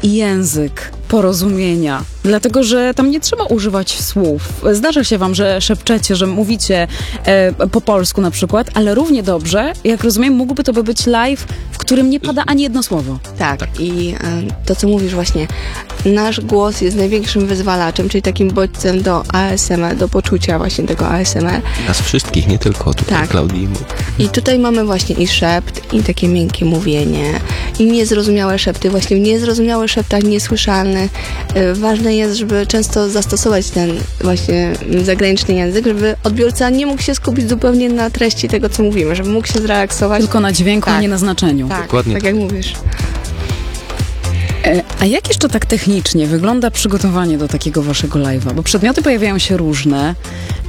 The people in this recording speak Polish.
język porozumienia, dlatego że tam nie trzeba używać słów. Zdarza się wam, że szepczecie, że mówicie po polsku na przykład, ale równie dobrze, jak rozumiem, mógłby to być live, w którym nie pada ani jedno słowo. Tak. I to, co mówisz właśnie, nasz głos jest największym wyzwalaczem, czyli takim bodźcem do ASMR, do poczucia właśnie tego ASMR. Nas wszystkich, nie tylko tutaj Tak. Klaudii. I tutaj mamy właśnie i szept, i takie miękkie mówienie, i niezrozumiałe szepty. Właśnie w niezrozumiałych szeptach niesłyszalny. Ważne jest, żeby często zastosować ten właśnie zagraniczny język, żeby odbiorca nie mógł się skupić zupełnie na treści tego, co mówimy, żeby mógł się zrelaksować. Tylko na dźwięku, a Tak. nie na znaczeniu. Tak, Dokładnie tak jak mówisz. A jak jeszcze tak technicznie wygląda przygotowanie do takiego waszego live'a? Bo przedmioty pojawiają się różne.